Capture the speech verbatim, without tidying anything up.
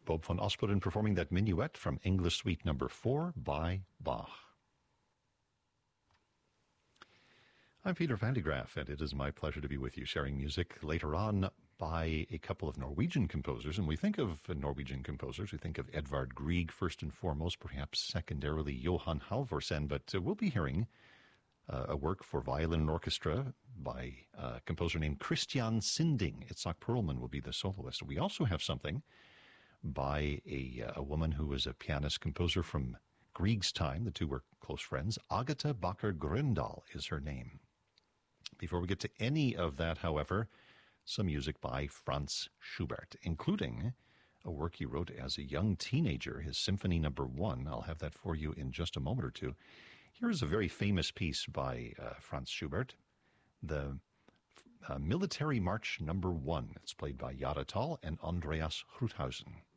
Bob van Asperen performing that minuet from English Suite number four by Bach. I'm Peter van de Graaff, and it is my pleasure to be with you, sharing music later on by a couple of Norwegian composers. And we think of Norwegian composers, we think of Edvard Grieg first and foremost, perhaps secondarily Johan Halvorsen, but uh, we'll be hearing uh, a work for violin and orchestra by a composer named Christian Sinding. Itzhak Perlman will be the soloist. We also have something by a, a woman who was a pianist composer from Grieg's time. The two were close friends. Agatha Bakker Grøndahl is her name. Before we get to any of that, however, some music by Franz Schubert, including a work he wrote as a young teenager, his Symphony Number One. I'll have that for you in just a moment or two. Here is a very famous piece by uh, Franz Schubert, the uh, Military March Number One. It's played by Jara Tal and Andreas Gruthausen.